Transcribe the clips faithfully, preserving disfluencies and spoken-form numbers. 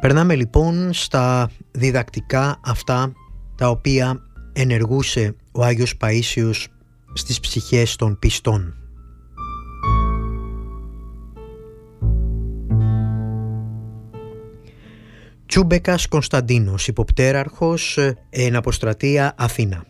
Περνάμε λοιπόν στα διδακτικά αυτά τα οποία ενεργούσε ο Άγιος Παΐσιος στις ψυχές των πιστών. Τσούμπεκας Κωνσταντίνος, υποπτέραρχος, εν αποστρατεία Αθήνα.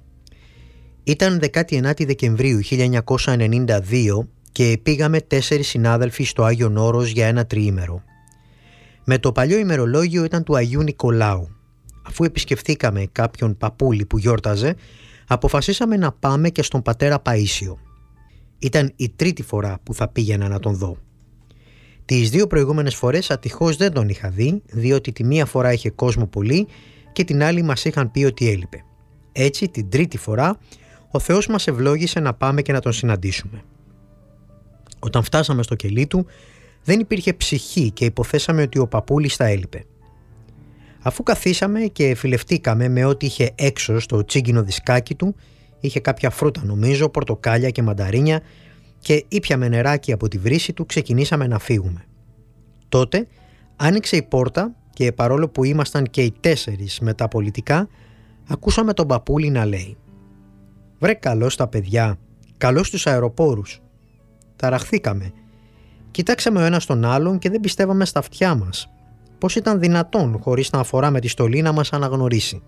Ήταν δεκάτη ενάτη Δεκεμβρίου χίλια εννιακόσια ενενήντα δύο και πήγαμε τέσσερις συνάδελφοι στο Άγιον Όρος για ένα τριήμερο. Με το παλιό ημερολόγιο ήταν του Αγίου Νικολάου. Αφού επισκεφθήκαμε κάποιον παππούλη που γιόρταζε, αποφασίσαμε να πάμε και στον πατέρα Παΐσιο. Ήταν η τρίτη φορά που θα πήγαινα να τον δω. Τις δύο προηγούμενες φορές ατυχώς δεν τον είχα δει, διότι τη μία φορά είχε κόσμο πολύ και την άλλη μας είχαν πει ότι έλειπε. Έτσι την τρίτη φορά ο Θεός μας ευλόγησε να πάμε και να τον συναντήσουμε. Όταν φτάσαμε στο κελί του δεν υπήρχε ψυχή και υποθέσαμε ότι ο παππούλης θα έλειπε. Αφού καθίσαμε και φιλευτήκαμε με ό,τι είχε έξω στο τσίγκινο δισκάκι του, είχε κάποια φρούτα νομίζω, πορτοκάλια και μανταρίνια, και ήπιαμε νεράκι από τη βρύση του, ξεκινήσαμε να φύγουμε. Τότε άνοιξε η πόρτα και παρόλο που ήμασταν και οι τέσσερις με τα πολιτικά, ακούσαμε τον παππούλη να λέει: «Βρε καλώς τα παιδιά, καλώς τους αεροπόρους». Ταραχθήκαμε. Κοιτάξαμε ο ένας τον άλλον και δεν πιστεύαμε στα αυτιά μας. Πώς ήταν δυνατόν χωρίς να αφορά με τη στολή να μας αναγνωρίσει.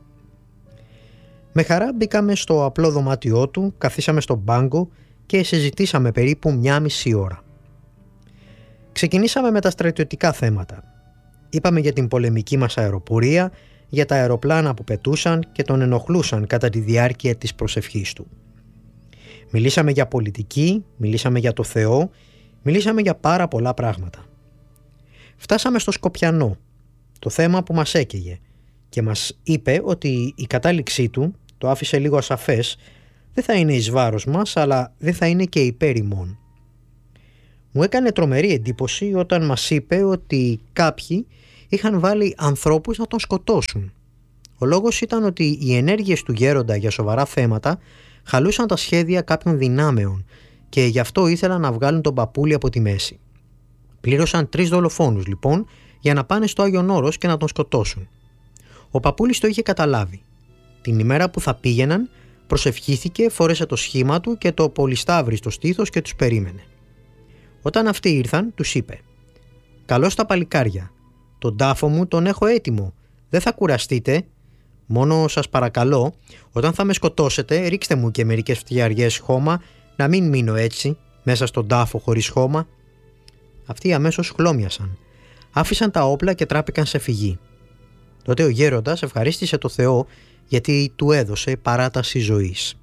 Με χαρά μπήκαμε στο απλό δωμάτιό του, καθίσαμε στον πάγκο και συζητήσαμε περίπου μια μισή ώρα. Ξεκινήσαμε με τα στρατιωτικά θέματα. Είπαμε για την πολεμική μας αεροπορία, για τα αεροπλάνα που πετούσαν και τον ενοχλούσαν κατά τη διάρκεια της προσευχής του. Μιλήσαμε για πολιτική, μιλήσαμε για το Θεό, μιλήσαμε για πάρα πολλά πράγματα. Φτάσαμε στο Σκοπιανό, το θέμα που μας έκαιγε, και μας είπε ότι η κατάληξή του, το άφησε λίγο ασαφές, δεν θα είναι εις βάρος μας, αλλά δεν θα είναι και υπέρ ημών. Μου έκανε τρομερή εντύπωση όταν μας είπε ότι κάποιοι είχαν βάλει ανθρώπους να τον σκοτώσουν. Ο λόγος ήταν ότι οι ενέργειες του γέροντα για σοβαρά θέματα χαλούσαν τα σχέδια κάποιων δυνάμεων και γι' αυτό ήθελαν να βγάλουν τον παππούλη από τη μέση. Πλήρωσαν τρεις δολοφόνους λοιπόν για να πάνε στο Άγιον Όρος και να τον σκοτώσουν. Ο παππούλης το είχε καταλάβει. Την ημέρα που θα πήγαιναν, προσευχήθηκε, φόρεσε το σχήμα του και το πολυσταύρι στο στήθος και τους περίμενε. Όταν αυτοί ήρθαν, τους είπε: «Καλώς τα παλικάρια, τον τάφο μου τον έχω έτοιμο, δεν θα κουραστείτε, μόνο σας παρακαλώ, όταν θα με σκοτώσετε, ρίξτε μου και μερικές φτιαριές χώμα, να μην μείνω έτσι, μέσα στον τάφο χωρίς χώμα». Αυτοί αμέσως χλώμιασαν, άφησαν τα όπλα και τράπηκαν σε φυγή. Τότε ο γέροντας ευχαρίστησε το Θεό γιατί του έδωσε παράταση ζωής.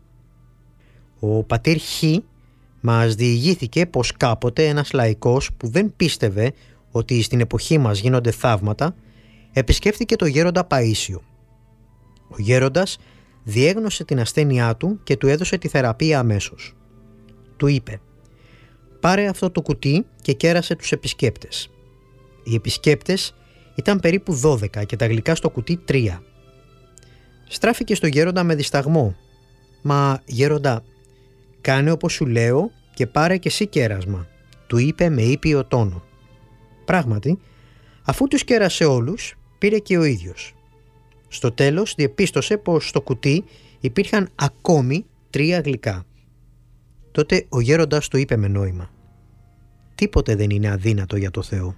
Ο πατήρ Χ μας διηγήθηκε πως κάποτε ένας λαϊκός που δεν πίστευε ότι στην εποχή μας γίνονται θαύματα, επισκέφθηκε το γέροντα Παΐσιο. Ο γέροντας διέγνωσε την ασθένειά του και του έδωσε τη θεραπεία αμέσως. Του είπε: «Πάρε αυτό το κουτί και κέρασε τους επισκέπτες». Οι επισκέπτες ήταν περίπου δώδεκα και τα γλυκά στο κουτί τρία. Στράφηκε στο γέροντα με δισταγμό. «Μα γέροντα, κάνε όπως σου λέω και πάρε και εσύ κέρασμα», του είπε με ήπιο τόνο. Πράγματι, αφού τους κέρασε όλους, πήρε και ο ίδιος. Στο τέλος διεπίστωσε πως στο κουτί υπήρχαν ακόμη τρία γλυκά. Τότε ο γέροντας του είπε με νόημα: «Τίποτε δεν είναι αδύνατο για το Θεό».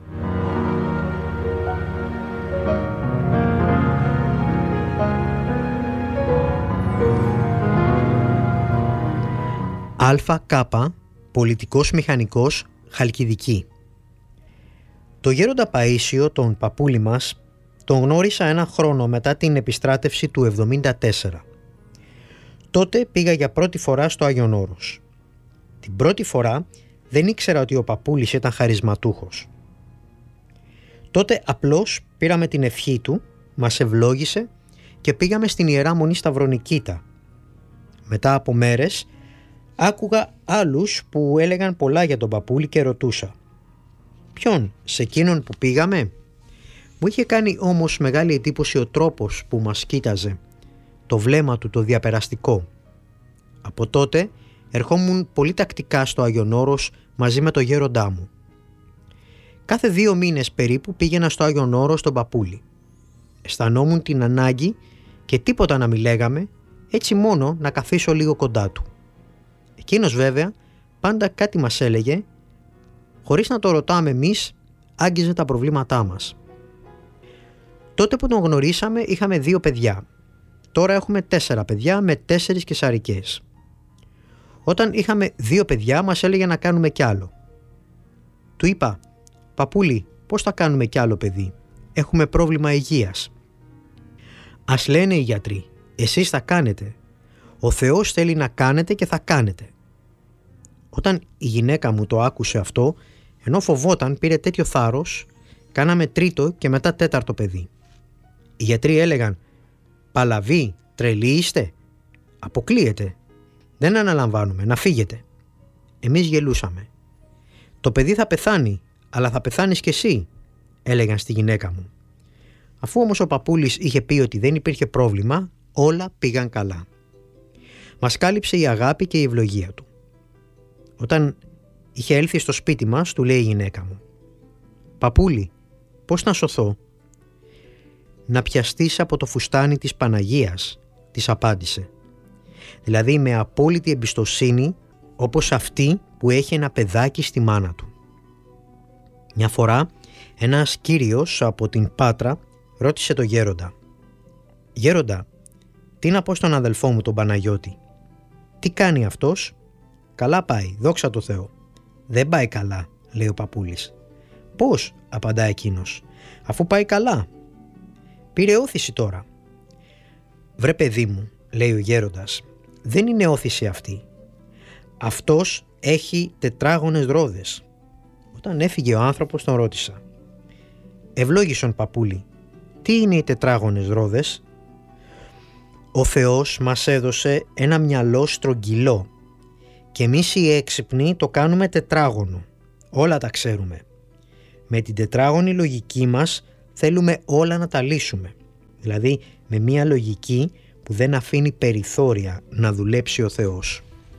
Αλφα Κάπα, πολιτικός μηχανικός, Χαλκιδική. Το γέροντα Παΐσιο, τον παππούλη μας, τον γνώρισα ένα χρόνο μετά την επιστράτευση του εβδομήντα τέσσερα. Τότε πήγα για πρώτη φορά στο Άγιον Όρος. Την πρώτη φορά δεν ήξερα ότι ο παππούλης ήταν χαρισματούχος. Τότε απλώς πήραμε την ευχή του, μας ευλόγησε και πήγαμε στην Ιερά Μονή Σταυρονικήτα. Μετά από μέρες άκουγα άλλους που έλεγαν πολλά για τον παππούλη και ρωτούσα: «Ποιον, σε εκείνον που πήγαμε?» Μου είχε κάνει όμως μεγάλη εντύπωση ο τρόπος που μας κοίταζε, το βλέμμα του το διαπεραστικό. Από τότε ερχόμουν πολύ τακτικά στο Άγιον Όρος μαζί με το γέροντά μου. Κάθε δύο μήνες περίπου πήγαινα στο Άγιον Όρος στον παππούλη. Αισθανόμουν την ανάγκη και τίποτα να μην λέγαμε, έτσι μόνο να καθίσω λίγο κοντά του. Εκείνος βέβαια πάντα κάτι μας έλεγε, χωρίς να το ρωτάμε εμείς, άγγιζε τα προβλήματά μας. Τότε που τον γνωρίσαμε είχαμε δύο παιδιά. Τώρα έχουμε τέσσερα παιδιά με τέσσερις κεσαρικές. Όταν είχαμε δύο παιδιά μας έλεγε να κάνουμε κι άλλο. Του είπα, «Παππούλη, πώς θα κάνουμε κι άλλο παιδί? Έχουμε πρόβλημα υγείας». «Ας λένε οι γιατροί, εσείς θα κάνετε. Ο Θεός θέλει να κάνετε και θα κάνετε». Όταν η γυναίκα μου το άκουσε αυτό, ενώ φοβόταν, πήρε τέτοιο θάρρος, κάναμε τρίτο και μετά τέταρτο παιδί. Οι γιατροί έλεγαν, «Παλαβή, τρελοί είστε? Αποκλείεται. Δεν αναλαμβάνουμε, να φύγετε». Εμείς γελούσαμε. «Το παιδί θα πεθάνει, αλλά θα πεθάνεις κι εσύ», έλεγαν στη γυναίκα μου. Αφού όμως ο παππούλης είχε πει ότι δεν υπήρχε πρόβλημα, όλα πήγαν καλά. Μας κάλυψε η αγάπη και η ευλογία του. Όταν είχε έλθει στο σπίτι μας, του λέει η γυναίκα μου, «Παππούλη, πώς να σωθώ?» «Να πιαστείς από το φουστάνι της Παναγίας», της απάντησε. Δηλαδή με απόλυτη εμπιστοσύνη, όπως αυτή που έχει ένα παιδάκι στη μάνα του. Μια φορά ένας κύριος από την Πάτρα ρώτησε τον γέροντα, «Γέροντα, τι να πω στον αδελφό μου τον Παναγιώτη? Τι κάνει αυτός?» «Καλά πάει, δόξα τω Θεώ». «Δεν πάει καλά», λέει ο παππούλης. «Πώς?» απαντά εκείνος, «αφού πάει καλά». «Πήρε όθηση τώρα». «Βρε παιδί μου», λέει ο γέροντας, «δεν είναι όθηση αυτή. Αυτός έχει τετράγωνες ρόδες». Όταν έφυγε ο άνθρωπος τον ρώτησα, «Ευλόγησον παππούλη, τι είναι οι τετράγωνες ρόδες?» «Ο Θεός μας έδωσε ένα μυαλό στρογγυλό και εμείς οι έξυπνοι το κάνουμε τετράγωνο. Όλα τα ξέρουμε. Με την τετράγωνη λογική μας θέλουμε όλα να τα λύσουμε. Δηλαδή με μια λογική που δεν αφήνει περιθώρια να δουλέψει ο Θεός».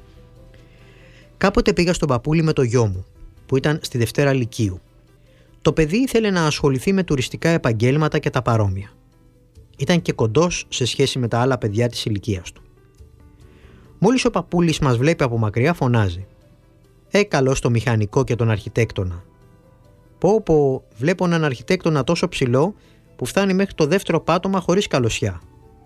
Κάποτε πήγα στον παππούλη με το γιο μου, που ήταν στη Δευτέρα Λυκείου. Το παιδί ήθελε να ασχοληθεί με τουριστικά επαγγέλματα και τα παρόμοια. Ήταν και κοντός σε σχέση με τα άλλα παιδιά της ηλικίας του. Μόλις ο παππούλης μας βλέπει από μακριά, φωνάζει, «Ε, καλώς το μηχανικό και τον αρχιτέκτονα». «Πω πω, βλέπω έναν αρχιτέκτονα τόσο ψηλό που φτάνει μέχρι το δεύτερο πάτωμα χωρίς καλωσιά».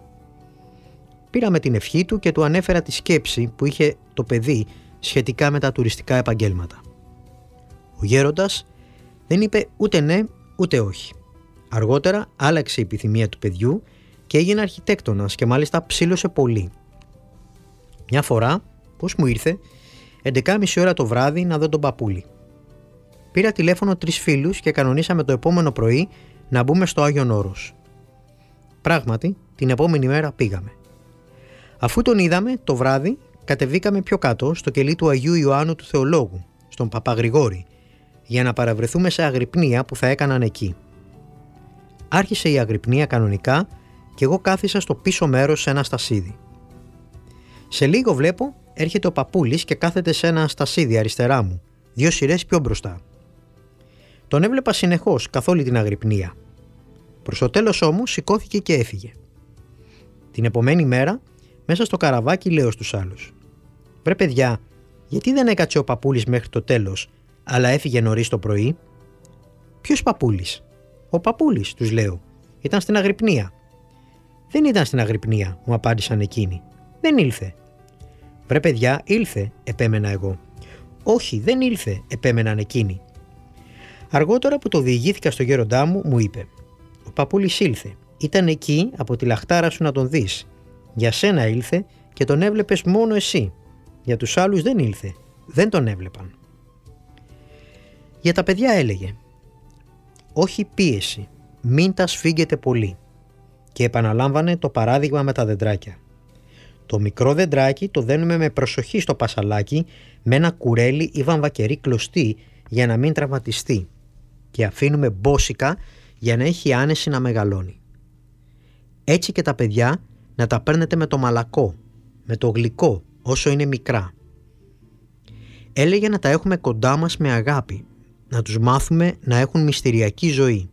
Πήραμε την ευχή του και του ανέφερα τη σκέψη που είχε το παιδί σχετικά με τα τουριστικά επαγγέλματα. Ο γέροντας δεν είπε ούτε ναι ούτε όχι. Αργότερα άλλαξε η επιθυμία του παιδιού και έγινε αρχιτέκτονας και μάλιστα ψήλωσε πολύ. Μια φορά, πώς μου ήρθε, έντεκα και μισή ώρα το βράδυ να δω τον παππούλη. Πήρα τηλέφωνο τρεις φίλους και κανονίσαμε το επόμενο πρωί να μπούμε στο Άγιον Όρος. Πράγματι, την επόμενη μέρα πήγαμε. Αφού τον είδαμε, το βράδυ κατεβήκαμε πιο κάτω στο κελί του Αγίου Ιωάννου του Θεολόγου, στον Παπαγρηγόρη, για να παραβρεθούμε σε αγρυπνία που θα έκαναν εκεί. Άρχισε η αγρυπνία κανονικά και εγώ κάθισα στο πίσω μέρος σε ένα στασίδι. Σε λίγο βλέπω έρχεται ο παππούλης και κάθεται σε ένα στασίδι αριστερά μου, δύο σειρές πιο μπροστά. Τον έβλεπα συνεχώς καθ' όλη την αγρυπνία. Προς το τέλος όμως σηκώθηκε και έφυγε. Την επομένη μέρα, μέσα στο καραβάκι λέω στους άλλους, «Βρε παιδιά, γιατί δεν έκατσε ο παππούλης μέχρι το τέλος, αλλά έφυγε νωρίς το πρωί?» «Ποιος παππούλης?» «Ο παππούλης», τους λέω. «Ήταν στην αγρυπνία». «Δεν ήταν στην αγρυπνία», μου απάντησαν εκείνοι. «Δεν ήλθε». «Βρε παιδιά, ήλθε», επέμενα εγώ. «Όχι, δεν ήλθε», επέμεναν εκείνοι. Αργότερα που το διηγήθηκα στο γέροντά μου, μου είπε, «Ο παππούλης ήλθε. Ήταν εκεί από τη λαχτάρα σου να τον δεις. Για σένα ήλθε και τον έβλεπες μόνο εσύ. Για τους άλλους δεν ήλθε. Δεν τον έβλεπαν». Για τα παιδιά έλεγε, «Όχι πίεση, μην τα σφίγγετε πολύ». Και επαναλάμβανε το παράδειγμα με τα δεντράκια. Το μικρό δεντράκι το δένουμε με προσοχή στο πασαλάκι με ένα κουρέλι ή βαμβακερή κλωστή για να μην τραυματιστεί και αφήνουμε μπόσικα για να έχει άνεση να μεγαλώνει. Έτσι και τα παιδιά να τα παίρνετε με το μαλακό, με το γλυκό όσο είναι μικρά. Έλεγε να τα έχουμε κοντά μας με αγάπη, να τους μάθουμε να έχουν μυστηριακή ζωή.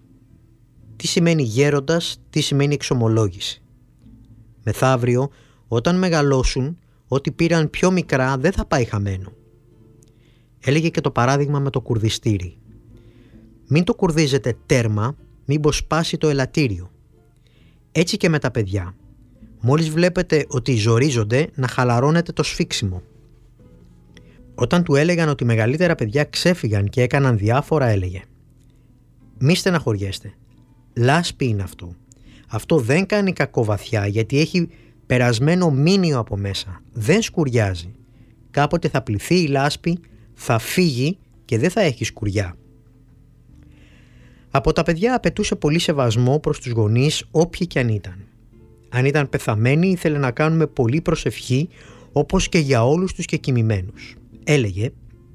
Τι σημαίνει γέροντας, τι σημαίνει εξομολόγηση. Μεθαύριο, όταν μεγαλώσουν, ό,τι πήραν πιο μικρά δεν θα πάει χαμένο. Έλεγε και το παράδειγμα με το κουρδιστήρι. Μην το κουρδίζετε τέρμα, μήπως σπάσει το ελαττήριο. Έτσι και με τα παιδιά. Μόλις βλέπετε ότι ζορίζονται, να χαλαρώνετε το σφίξιμο. Όταν του έλεγαν ότι μεγαλύτερα παιδιά ξέφυγαν και έκαναν διάφορα, έλεγε: «Μη στεναχωριέστε. Λάσπη είναι αυτό. Αυτό δεν κάνει κακό βαθιά, γιατί έχει περασμένο μήνυο από μέσα. Δεν σκουριάζει. Κάποτε θα πληθεί η λάσπη, θα φύγει και δεν θα έχει σκουριά». Από τα παιδιά απαιτούσε πολύ σεβασμό προς τους γονείς, όποιοι κι αν ήταν. Αν ήταν πεθαμένοι, ήθελε να κάνουμε πολύ προσευχή, όπως και για όλους τους κεκοιμημένους. Έλεγε: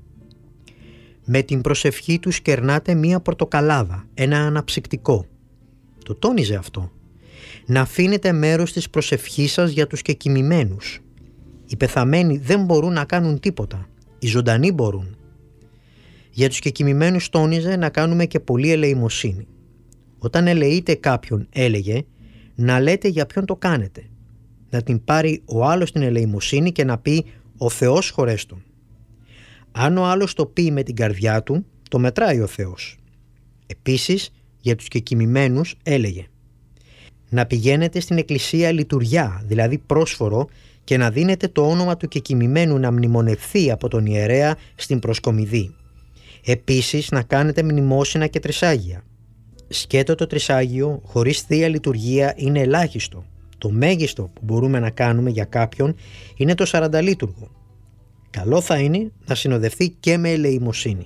«Με την προσευχή τους κερνάτε μία πορτοκαλάδα, ένα αναψυκτικό». Το τόνιζε αυτό. Να αφήνετε μέρος της προσευχής σας για τους κεκοιμημένους. Οι πεθαμένοι δεν μπορούν να κάνουν τίποτα. Οι ζωντανοί μπορούν. Για τους κεκοιμημένους τόνιζε να κάνουμε και πολύ ελεημοσύνη. Όταν ελεείτε κάποιον, έλεγε, να λέτε για ποιον το κάνετε. Να την πάρει ο άλλος την ελεημοσύνη και να πει «Ο Θεός χωρέστον». Αν ο άλλος το πει με την καρδιά του, το μετράει ο Θεός. Επίσης, για τους κεκοιμημένους έλεγε να πηγαίνετε στην εκκλησία λειτουργιά, δηλαδή πρόσφορο, και να δίνετε το όνομα του κεκοιμημένου να μνημονευθεί από τον ιερέα στην προσκομιδή. Επίσης, να κάνετε μνημόσυνα και τρισάγια. Σκέτο το τρισάγιο χωρίς θεία λειτουργία είναι ελάχιστο. Το μέγιστο που μπορούμε να κάνουμε για κάποιον είναι το σαρανταλίτουργο. Καλό θα είναι να συνοδευτεί και με ελεημοσύνη.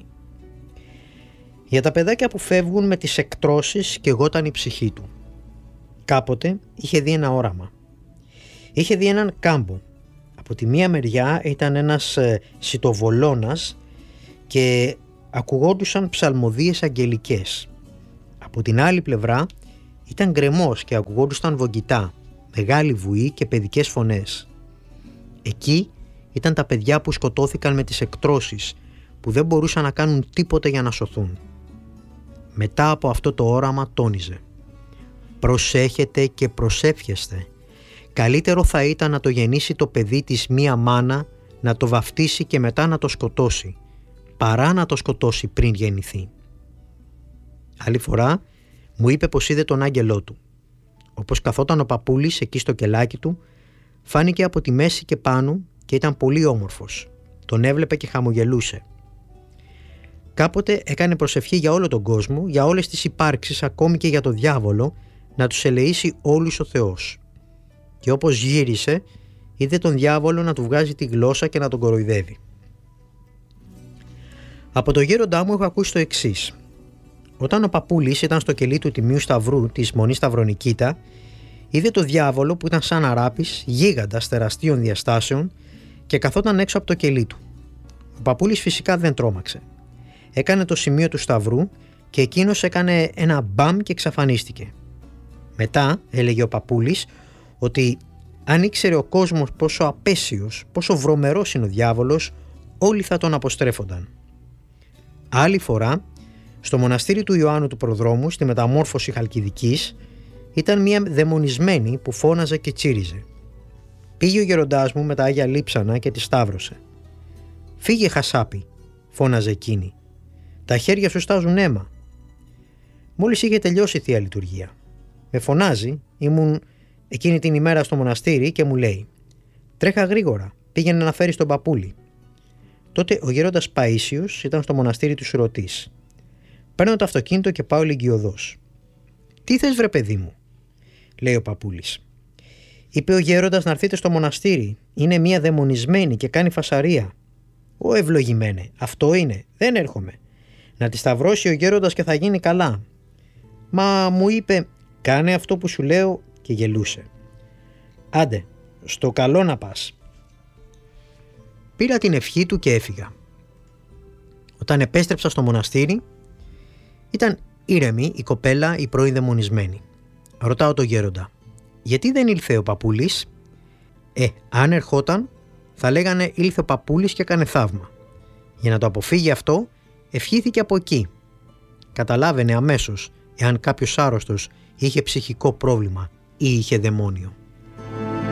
Για τα παιδάκια που φεύγουν με τις εκτρώσεις καιγόταν η ψυχή του. Κάποτε είχε δει ένα όραμα. Είχε δει έναν κάμπο. Από τη μία μεριά ήταν ένας ε, σιτοβολώνας και ακουγόντουσαν ψαλμοδίες αγγελικές. Από την άλλη πλευρά ήταν γκρεμός και ακουγόντουσαν βογγητά, μεγάλη βουή και παιδικές φωνές. Εκεί ήταν τα παιδιά που σκοτώθηκαν με τις εκτρώσεις, που δεν μπορούσαν να κάνουν τίποτε για να σωθούν. Μετά από αυτό το όραμα τόνιζε: «Προσέχετε και προσεύχεστε. Καλύτερο θα ήταν να το γεννήσει το παιδί της μία μάνα, να το βαφτίσει και μετά να το σκοτώσει, παρά να το σκοτώσει πριν γεννηθεί». Άλλη φορά μου είπε πως είδε τον άγγελό του. Όπως καθόταν ο παππούλης εκεί στο κελάκι του, φάνηκε από τη μέση και πάνω και ήταν πολύ όμορφος. Τον έβλεπε και χαμογελούσε. Κάποτε έκανε προσευχή για όλο τον κόσμο, για όλες τις υπάρξεις, ακόμη και για το διάβολο, να τους ελεήσει όλους ο Θεός. Και όπως γύρισε, είδε τον διάβολο να του βγάζει τη γλώσσα και να τον κοροϊδεύει. Από το γέροντά μου έχω ακούσει το εξής. Όταν ο παππούλης ήταν στο κελί του Τιμίου Σταυρού της Μονής Σταυρονικήτα, είδε το διάβολο που ήταν σαν αράπης, γίγαντας τεραστίων διαστάσεων, και καθόταν έξω από το κελί του. Ο παππούλης φυσικά δεν τρόμαξε. Έκανε το σημείο του σταυρού και εκείνος έκανε ένα μπαμ και εξαφανίστηκε. Μετά έλεγε ο παππούλης ότι αν ήξερε ο κόσμος πόσο απέσιος, πόσο βρωμερός είναι ο διάβολος, όλοι θα τον αποστρέφονταν. Άλλη φορά, στο μοναστήρι του Ιωάννου του Προδρόμου, στη Μεταμόρφωση Χαλκιδικής, ήταν μια δαιμονισμένη που φώναζε και τσίριζε. Πήγε ο γεροντάς μου με τα Άγια Λείψανα και τη σταύρωσε. «Φύγε, χασάπι», φώναζε εκείνη. «Τα χέρια σου στάζουν αίμα». Μόλις είχε τελειώσει η Θεία Λειτουργία. Με φωνάζει, ήμουν εκείνη την ημέρα στο μοναστήρι και μου λέει: «Τρέχα γρήγορα, πήγαινε να φέρεις τον παππούλη». Τότε ο γέροντας Παΐσιος ήταν στο μοναστήρι του Σουρωτής. Παίρνω το αυτοκίνητο και πάω λυγκιωδώς. «Τι θες, βρε παιδί μου?» λέει ο παππούλης. «Είπε ο γέροντας να έρθετε στο μοναστήρι. Είναι μία δαιμονισμένη και κάνει φασαρία». «Ω ευλογημένε, αυτό είναι, δεν έρχομαι. Να τη σταυρώσει ο γέροντας και θα γίνει καλά». «Μα μου είπε, κάνε αυτό που σου λέω», και γελούσε. «Άντε, στο καλό να πας». Πήρα την ευχή του και έφυγα. Όταν επέστρεψα στο μοναστήρι, ήταν ήρεμη η κοπέλα, η πρώην δαιμονισμένη. Ρωτάω τον γέροντα: «Γιατί δεν ήλθε ο παππούλης?» Ε, αν ερχόταν, θα λέγανε ήλθε ο παππούλης και έκανε θαύμα. Για να το αποφύγει αυτό, ευχήθηκε από εκεί. Καταλάβαινε αμέσως εάν κάποιος άρρωστος είχε ψυχικό πρόβλημα ή είχε δαιμόνιο.